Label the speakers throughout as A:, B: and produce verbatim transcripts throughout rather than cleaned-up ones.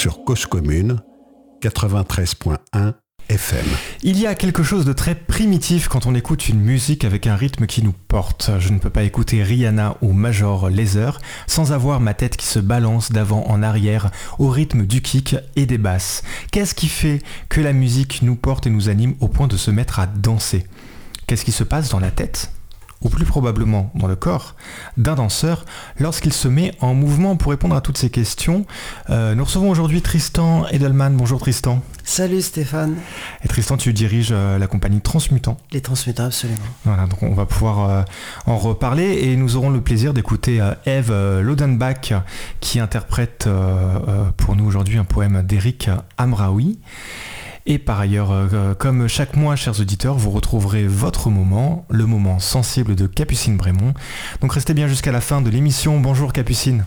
A: sur Cause Commune quatre-vingt-treize point un F M.
B: Il y a quelque chose de très primitif quand on écoute une musique avec un rythme qui nous porte. Je ne peux pas écouter Rihanna ou Major Lazer sans avoir ma tête qui se balance d'avant en arrière au rythme du kick et des basses. Qu'est-ce qui fait que la musique nous porte et nous anime au point de se mettre à danser ? Qu'est-ce qui se passe dans la tête ? Ou plus probablement dans le corps, d'un danseur lorsqu'il se met en mouvement. Pour répondre à toutes ces questions, euh, nous recevons aujourd'hui Tristan Edelman. Bonjour Tristan.
C: Salut Stéphane.
B: Et Tristan, tu diriges euh, la compagnie Transmutant.
C: Les Transmutants, absolument.
B: Voilà, donc on va pouvoir euh, en reparler et nous aurons le plaisir d'écouter euh, Eve euh, Lodenbach qui interprète euh, euh, pour nous aujourd'hui un poème d'Eric Amraoui. Et par ailleurs, euh, comme chaque mois, chers auditeurs, vous retrouverez votre moment, le moment sensible de Capucine Brémond. Donc restez bien jusqu'à la fin de l'émission. Bonjour Capucine.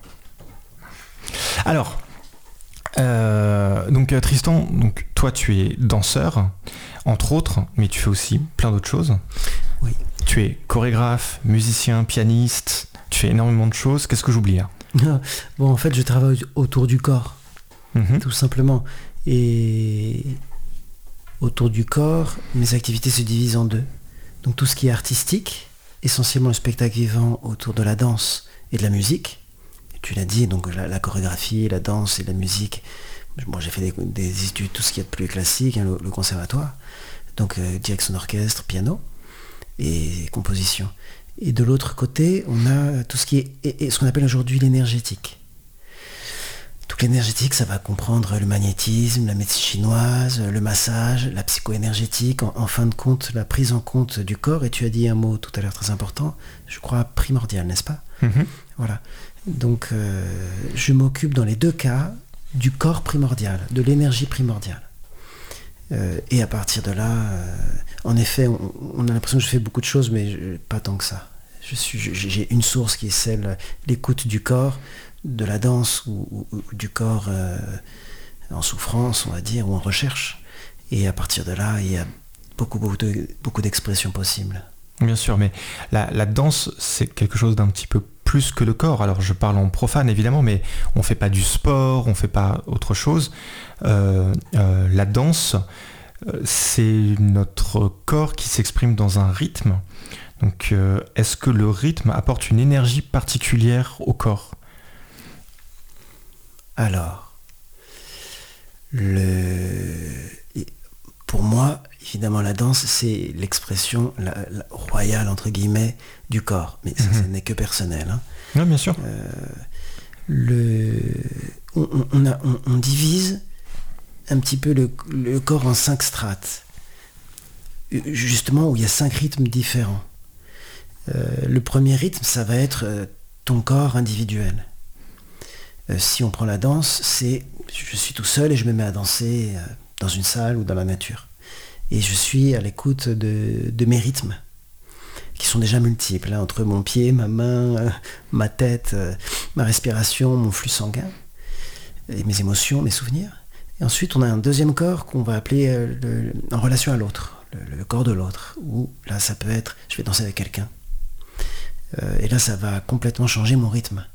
B: Alors, euh, donc Tristan, donc toi tu es danseur, entre autres, mais tu fais aussi plein d'autres choses.
C: Oui.
B: Tu es chorégraphe, musicien, pianiste, tu fais énormément de choses. Qu'est-ce que j'oublie là ?
C: Bon, en fait, je travaille autour du corps,
B: mm-hmm.
C: tout simplement. Et autour du corps, mes activités se divisent en deux. Donc tout ce qui est artistique, essentiellement le spectacle vivant autour de la danse et de la musique. Et tu l'as dit, donc la, la chorégraphie, la danse et la musique. Moi j'ai fait des, des études, tout ce qui est de plus classique, hein, le, le conservatoire. Donc euh, direction d'orchestre, piano et composition. Et de l'autre côté, on a tout ce qui est et, et ce qu'on appelle aujourd'hui l'énergétique. Donc l'énergétique, ça va comprendre le magnétisme, la médecine chinoise, le massage, la psycho-énergétique, en, en fin de compte, la prise en compte du corps. Et tu as dit un mot tout à l'heure très important, je crois primordial, n'est-ce pas ?
B: mm-hmm.
C: Voilà. Donc euh, je m'occupe dans les deux cas du corps primordial, de l'énergie primordiale. Euh, et à partir de là, euh, en effet, on, on a l'impression que je fais beaucoup de choses, mais je, pas tant que ça. Je suis, je, j'ai une source qui est celle, l'écoute du corps, de la danse ou, ou, ou du corps euh, en souffrance, on va dire, ou en recherche. Et à partir de là, il y a beaucoup, beaucoup, de, beaucoup d'expressions possibles.
B: Bien sûr, mais la, la danse, c'est quelque chose d'un petit peu plus que le corps. Alors je parle en profane évidemment, mais on ne fait pas du sport, on ne fait pas autre chose. Euh, euh, la danse, c'est notre corps qui s'exprime dans un rythme. Donc euh, est-ce que le rythme apporte une énergie particulière au corps ?
C: Alors, le... pour moi, évidemment, la danse, c'est l'expression la, la royale, entre guillemets, du corps. Mais ça, mm-hmm. ce n'est que personnel. Hein.
B: Oui, bien sûr.
C: Euh, le... on, on, a, on, on divise un petit peu le, le corps en cinq strates, justement, où il y a cinq rythmes différents. Euh, le premier rythme, ça va être euh, ton corps individuel. Euh, si on prend la danse, c'est je suis tout seul et je me mets à danser euh, dans une salle ou dans la nature. Et je suis à l'écoute de, de mes rythmes, qui sont déjà multiples, hein, entre mon pied, ma main, euh, ma tête, euh, ma respiration, mon flux sanguin, et mes émotions, mes souvenirs. Et ensuite, on a un deuxième corps qu'on va appeler euh, le, en relation à l'autre, le, le corps de l'autre, où là, ça peut être, je vais danser avec quelqu'un. Euh, et là, ça va complètement changer mon rythme.